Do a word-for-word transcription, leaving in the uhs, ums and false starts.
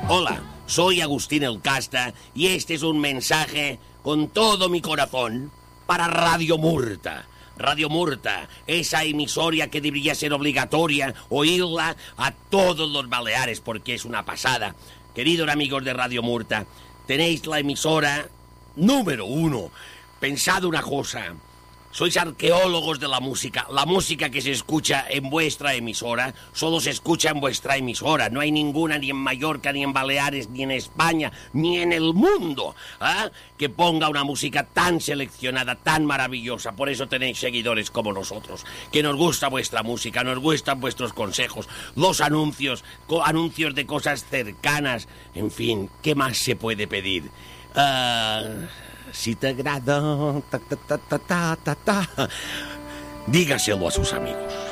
Hola, soy Agustín el Casta y este es un mensaje con todo mi corazón para Radio Murta. Radio Murta, esa emisora que debería ser obligatoria oírla a todos los Baleares porque es una pasada. Queridos amigos de Radio Murta, tenéis la emisora número uno. Pensad una cosa, sois arqueólogos de la música. La música que se escucha en vuestra emisora solo se escucha en vuestra emisora. No hay ninguna ni en Mallorca, ni en Baleares, ni en España, ni en el mundo, ¿eh? que ponga una música tan seleccionada, tan maravillosa. Por eso tenéis seguidores como nosotros, que nos gusta vuestra música, nos gustan vuestros consejos, los anuncios, co- anuncios de cosas cercanas. En fin, ¿qué más se puede pedir? Uh, si te agrada, ta, ta, ta, ta, ta, ta, ta. Dígaselo a sus amigos.